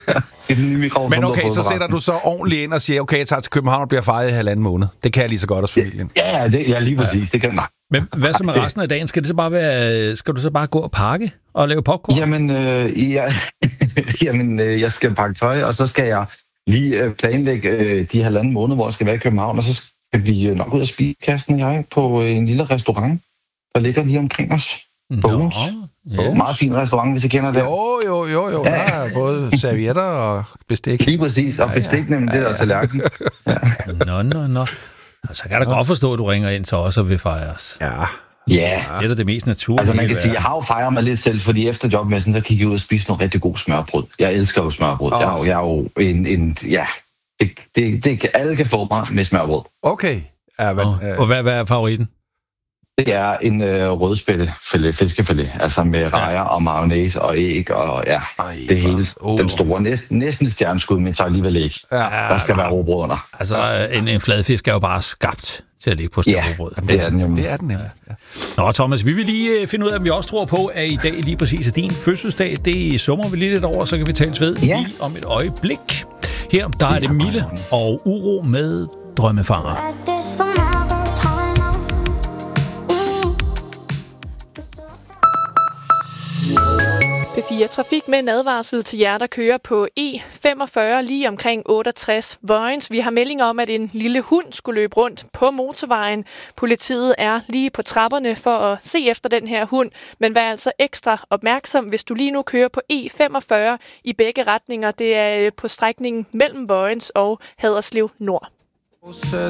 Men okay, så sætter du så ordentligt ind og siger, okay, jeg tager til København og bliver fejret i 1,5 måned. Det kan jeg lige så godt hos familien. Ja, lige præcis. Det kan man. Men hvad så med resten af dagen? Skal du så bare gå og pakke og lave popcorn? Jamen, jeg skal pakke tøj, og så skal jeg lige planlægge de 1,5 måneder, hvor jeg skal være i København, og så skal vi nok ud og spise, Karsten og jeg, på en lille restaurant, der ligger lige omkring os. Bones. Meget fin restaurant, hvis I kender det. Jo. Der er både servietter og bestik. Lige præcis, og bestik, nemlig det der tallerken. Nå. Så kan jeg da godt forstå, at du ringer ind til os og vil fejres. Ja. Ja. Det er da det mest naturlige. Altså man kan sige, jeg har jo fejret mig lidt selv, fordi efter jobmessen, så gik jeg ud og spiste noget rigtig god smørbrød. Jeg elsker jo smørbrød. Jeg er jo alle kan få mig med smørbrød. Okay. Og hvad er favoritten? Det er en rødspættefilet, fiskefilet, altså med rejer og mayonnaise og æg og det hele. Den store, næsten et stjerneskud, men så alligevel ikke. Der skal være rugbrød under. Altså en fladfisk er jo bare skabt til at ligge på rugbrød. Ja, det er den nemlig. Ja. Nå, Thomas, vi vil lige finde ud af, om vi også tror på, at i dag lige præcis er din fødselsdag. Det summer vi lige lidt over, så kan vi tales ved lige om et øjeblik. Her, der er det Mille og Uro med Drømmefanger. P4 Trafik med en advarsel til jer, der kører på E45 lige omkring 68 Vojens. Vi har meldinger om, at en lille hund skulle løbe rundt på motorvejen. Politiet er lige på trapperne for at se efter den her hund, men vær altså ekstra opmærksom, hvis du lige nu kører på E45 i begge retninger. Det er på strækningen mellem Vojens og Haderslev Nord.